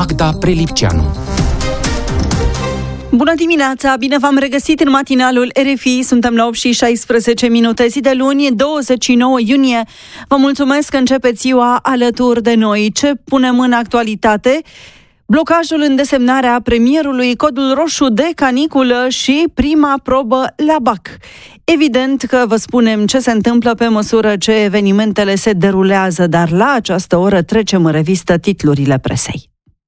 Magda Prelipceanu. Bună dimineața, bine v-am regăsit în matinalul RFI, suntem la 8:16, zi de luni, 29 iunie. Vă mulțumesc că începeți ziua alături de noi. Ce punem în actualitate? Blocajul în desemnarea premierului, codul roșu de caniculă și prima probă la BAC. Evident că vă spunem ce se întâmplă pe măsură ce evenimentele se derulează, dar la această oră trecem în revistă titlurile presei.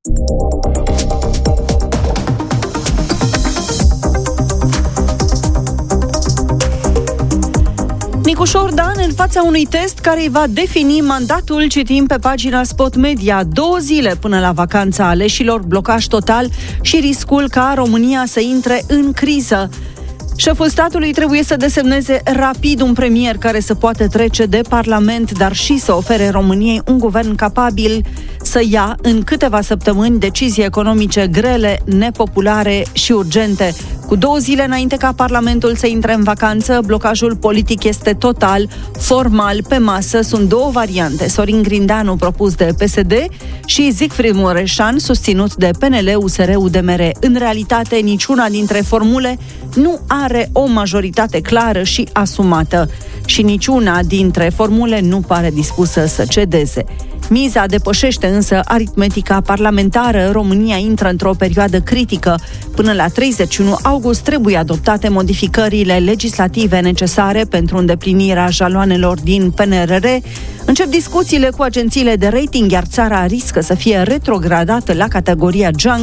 Nicușor Dan în fața unui test care îi va defini mandatul, citim pe pagina Spot Media. 2 zile până la vacanța aleșilor, blocaj total și riscul ca România să intre în criză. Șeful statului trebuie să desemneze rapid un premier care să poată trece de Parlament, dar și să ofere României un guvern capabil să ia în câteva săptămâni decizii economice grele, nepopulare și urgente. Cu 2 zile înainte ca Parlamentul să intre în vacanță, blocajul politic este total, formal, pe masă. Sunt 2 variante. Sorin Grindeanu, propus de PSD, și Siegfried Mureșan, susținut de PNL, USR, UDMR. În realitate, niciuna dintre formule nu are o majoritate clară și asumată. Și niciuna dintre formule nu pare dispusă să cedeze. Miza depășește însă aritmetica parlamentară. România intră într-o perioadă critică. Până la 31 august trebuie adoptate modificările legislative necesare pentru îndeplinirea jaloanelor din PNRR. Încep discuțiile cu agențiile de rating, iar țara riscă să fie retrogradată la categoria junk.